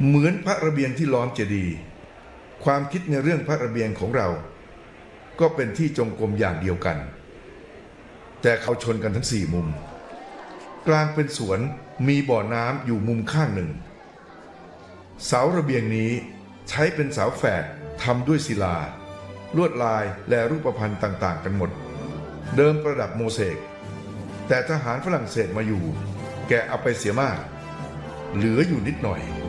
เหมือนพระระเบียงที่ล้อมเจดีย์ความคิดในเรื่องพระระเบียงของเราก็เป็นที่จงกรมอย่างเดียวกันแต่เขาชนกันทั้ง4มุมกลางเป็นสวนมีบ่อน้ำอยู่มุมข้างหนึ่งเสาระเบียงนี้ใช้เป็นเสาแฝดทำด้วยศิลาลวดลายและรูปพรรณต่างๆกันหมดเดิมประดับโมเสกแต่ทหารฝรั่งเศสมาอยู่แกเอาไปเสียมากเหลืออยู่นิดหน่อย